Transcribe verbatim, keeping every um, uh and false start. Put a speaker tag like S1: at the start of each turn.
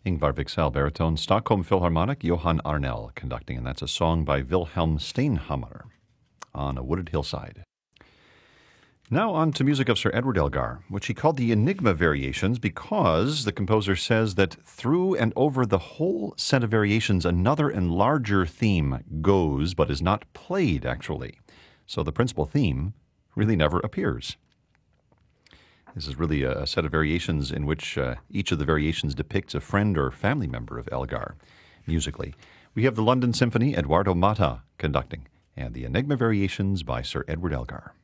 S1: Ingvar Wicksell, baritone, Stockholm Philharmonic, Johan Arnell conducting, and that's a song by Wilhelm Steinhammer, On a Wooded Hillside. Now on to music of Sir Edward Elgar, which he called the Enigma Variations because the composer says that through and over the whole set of variations, another and larger theme goes but is not played, actually. So the principal theme really never appears. This is really a set of variations in which uh, each of the variations depicts a friend or family member of Elgar musically. We have the London Symphony, Eduardo Mata conducting, and the Enigma Variations by Sir Edward Elgar.